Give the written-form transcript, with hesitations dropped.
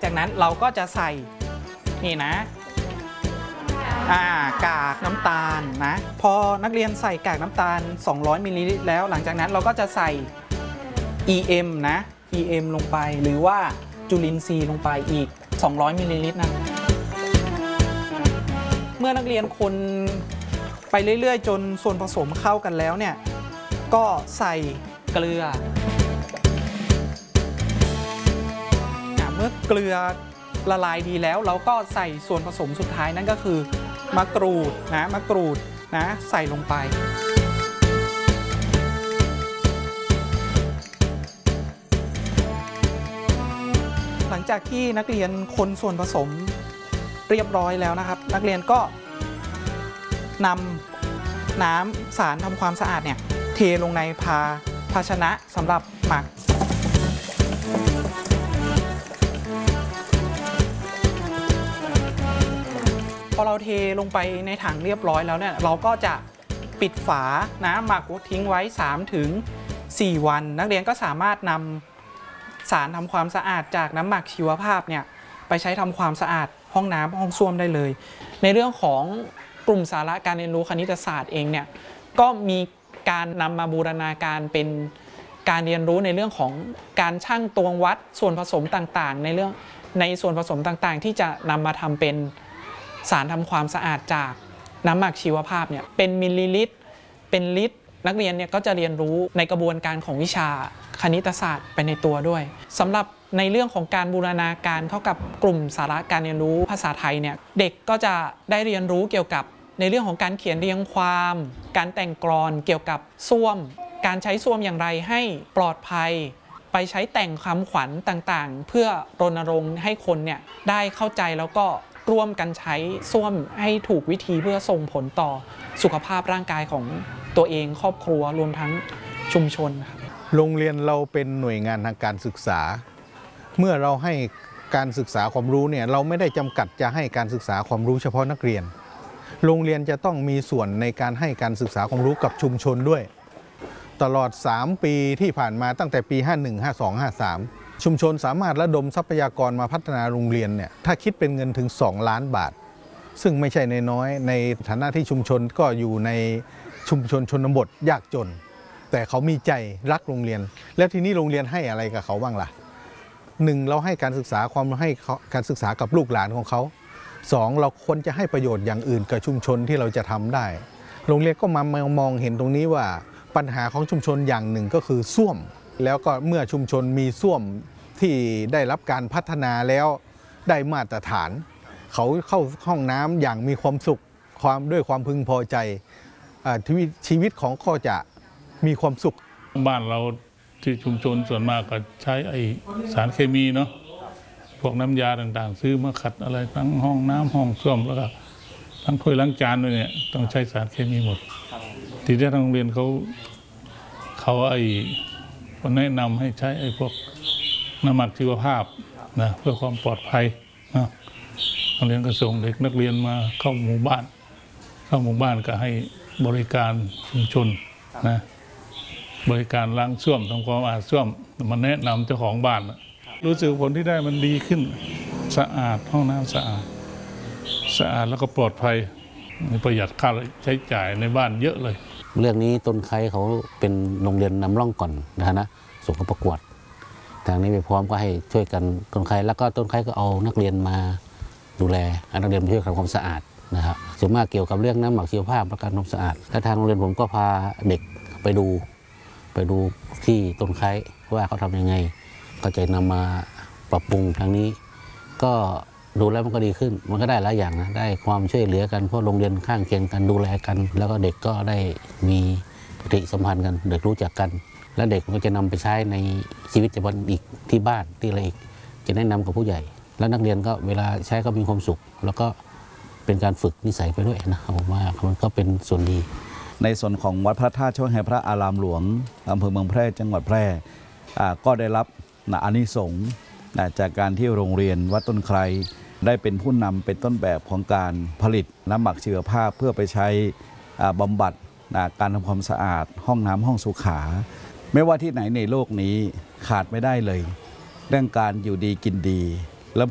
จากนั้นเราก็จะใส่นี่นะกากน้ำตาลนะพอนักเรียนใส่กากน้ำตาล200มิลลิลิตรแล้วหลังจากนั้นเราก็จะใส่ EM นะ EM ลงไปหรือว่าจุลินทรีย์ลงไปอีก200มิลลิลิตรนะเมื่อนักเรียนคนไปเรื่อยๆจนส่วนผสมเข้ากันแล้วเนี่ยก็ใส่เกลือเมื่อเกลือละลายดีแล้วเราก็ใส่ส่วนผสมสุดท้ายนั่นก็คือมะกรูดนะใส่ลงไปหลังจากที่นักเรียนคนส่วนผสมเรียบร้อยแล้วนะครับนักเรียนก็นำน้ำสารทำความสะอาดเนี่ยเทลงในภาชนะสำหรับหมักพอเราเทลงไปในถังเรียบร้อยแล้วเนี่ยเราก็จะปิดฝานะหมักทิ้งไว้ 3-4 วันนักเรียนก็สามารถนำสารทำความสะอาดจากน้ำหมักชีวภาพเนี่ยไปใช้ทำความสะอาดห้องน้ำห้องส้วมได้เลยในเรื่องของกลุ่มสาระการเรียนรู้คณิตศาสตร์เองเนี่ยก็มีการนำมาบูรณาการเป็นการเรียนรู้ในเรื่องของการชั่งตวงวัดส่วนผสมต่างๆในส่วนผสมต่างๆที่จะนำมาทำเป็นสารทำความสะอาดจากน้ำหมักชีวภาพเนี่ยเป็นมิลลิลิตรเป็นลิตรนักเรียนเนี่ยก็จะเรียนรู้ในกระบวนการของวิชาคณิตศาสตร์ไปในตัวด้วยสำหรับในเรื่องของการบูรณาการเข้ากับกลุ่มสาระการเรียนรู้ภาษาไทยเนี่ยเด็กก็จะได้เรียนรู้เกี่ยวกับในเรื่องของการเขียนเรียงความการแต่งกลอนเกี่ยวกับส้วมการใช้ส้วมอย่างไรให้ปลอดภัยไปใช้แต่งคำขวัญต่างๆเพื่อรณรงค์ให้คนเนี่ยได้เข้าใจแล้วก็ร่วมกันใช้ส้วมให้ถูกวิธีเพื่อส่งผลต่อสุขภาพร่างกายของตัวเองครอบครัวรวมทั้งชุมชนครับโรงเรียนเราเป็นหน่วยงานทางการศึกษาเมื่อเราให้การศึกษาความรู้เนี่ยเราไม่ได้จำกัดจะให้การศึกษาความรู้เฉพาะนักเรียนโรงเรียนจะต้องมีส่วนในการให้การศึกษาความรู้กับชุมชนด้วยตลอด3ปีที่ผ่านมาตั้งแต่ปี 51 52 53ชุมชนสามารถระดมทรัพยากรมาพัฒนาโรงเรียนเนี่ยถ้าคิดเป็นเงินถึง2 ล้านบาทซึ่งไม่ใช่น้อยในฐานะที่ชุมชนก็อยู่ในชุมชนชนบทยากจนแต่เขามีใจรักโรงเรียนแล้วทีนี้โรงเรียนให้อะไรกับเขาบ้างล่ะ1เราให้การศึกษาการศึกษากับลูกหลานของเขา2เราควรจะให้ประโยชน์อย่างอื่นกับชุมชนที่เราจะทำได้โรงเรียนก็มองเห็นตรงนี้ว่าปัญหาของชุมชนอย่างหนึ่งก็คือส้วมแล้วก็เมื่อชุมชนมีส้วมที่ได้รับการพัฒนาแล้วได้มาตรฐานเขาเข้าห้องน้ำอย่างมีความสุขด้วยความพึงพอใจชีวิตของเขาจะมีความสุขบ้านเราที่ชุมชนส่วนมากก็ใช้สารเคมีเนาะพวกน้ำยาต่างๆซื้อมาขัดอะไรทั้งห้องน้ำห้องส้วมแล้วก็ทั้งถ้วยล้างจานด้วยเนี่ยต้องใช้สารเคมีหมดทีนี้ทางโรงเรียนเขาแนะนำให้ใช้พวกน้ำหมักชีวภาพนะเพื่อความปลอดภัยนะโรงเรียนก็ส่งเด็กนักเรียนมาเข้าหมู่บ้านก็ให้บริการชุมชนนะบริการล้างส้วมทำความสะอาดส้วมมาแนะนำเจ้าของบ้านรู้สึกผลที่ได้มันดีขึ้นสะอาดห้องน้ำสะอาดแล้วก็ปลอดภัยประหยัดค่าใช้จ่ายในบ้านเยอะเลยเรื่องนี้ต้นไคร้เขาเป็นโรงเรียนนำร่องก่อนนะส่งเข้าประกวดทางนี้ไปพร้อมก็ให้ช่วยกันต้นไคร้แล้วก็ต้นไคร้ก็เอานักเรียนมาดูแลนักเรียนช่วยทำความสะอาดนะครับส่วนมากเกี่ยวกับเรื่องน้ำหมักชีวภาพและการทำความสะอาดและทางโรงเรียนผมก็พาเด็กไปดูที่ต้นไคร้ว่าเขาทำยังไงก็จะนำมาปรับปรุงทางนี้ก็ดูแล้วมันก็ดีขึ้นมันก็ได้หลายอย่างนะได้ความช่วยเหลือกันเพราะโรงเรียนข้างเคียงกันดูแลกันแล้วก็เด็กก็ได้มีปฏิสัมพันธ์กันเด็กรู้จักกันแล้วเด็กก็จะนำไปใช้ในชีวิตประจำวันอีกที่บ้านที่อะไรอีกจะแนะนำกับผู้ใหญ่แล้วนักเรียนก็เวลาใช้ก็มีความสุขแล้วก็เป็นการฝึกนิสัยไปด้วยนะผมว่ามันก็เป็นส่วนดีในส่วนของวัดพระธาตุช่วยให้พระอารามหลวงอำเภอเมืองแพร่จังหวัดแพร่ก็ได้รับอานิสงส์จากการที่โรงเรียนวัดต้นไคร้ได้เป็นผู้นำเป็นต้นแบบของการผลิตน้ำหมักชีวภาพเพื่อไปใช้บำบัดการทำความสะอาดห้องน้ำห้องสุขาไม่ว่าที่ไหนในโลกนี้ขาดไม่ได้เลยเรื่องการอยู่ดีกินดี